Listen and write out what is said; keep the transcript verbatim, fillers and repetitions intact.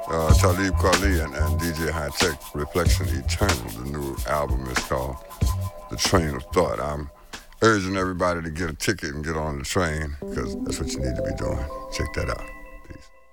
uh, Talib Kweli and, and D J High Tech, Reflection Eternal. The new album is called The Train of Thought. I'm urging everybody to get a ticket and get on the train because that's what you need to be doing. Check that out.